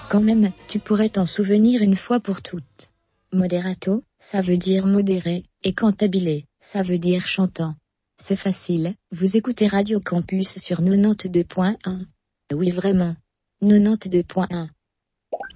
Quand même, tu pourrais t'en souvenir une fois pour toutes. Moderato, ça veut dire modéré, et cantabile, ça veut dire chantant. C'est facile, vous écoutez Radio Campus sur 92.1. Oui vraiment. 92.1.